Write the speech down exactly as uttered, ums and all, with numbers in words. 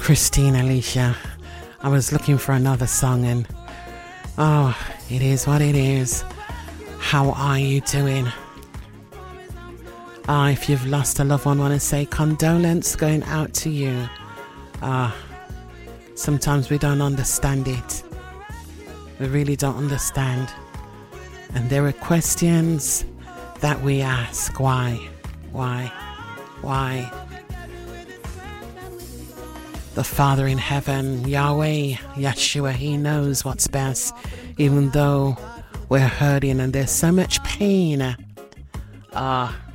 Christine Alicia. I was looking for another song and oh, it is what it is. How are you doing? Ah, uh, if you've lost a loved one, I want to say condolence going out to you. Ah, uh, sometimes we don't understand it. We really don't understand. And there are questions that we ask. Why? Why? Why? The Father in heaven, Yahweh, Yeshua, He knows what's best, even though we're hurting and there's so much pain. Ah, uh,